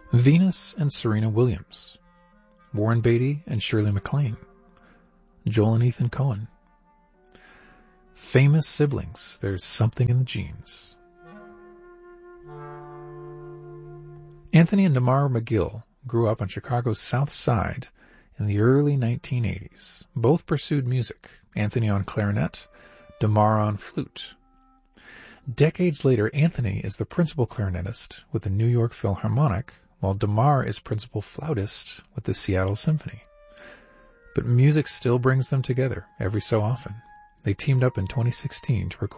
Venus and Serena Williams, Warren Beatty and Shirley MacLaine, Joel and Ethan Coen. Famous siblings, there's something in the genes. Anthony and Damar McGill grew up on Chicago's South Side in the early 1980s. Both pursued music, Anthony on clarinet, Damar on flute. Decades later, Anthony is the principal clarinetist with the New York Philharmonic, while Damar is principal flautist with the Seattle Symphony. But music still brings them together every so often. They teamed up in 2016 to record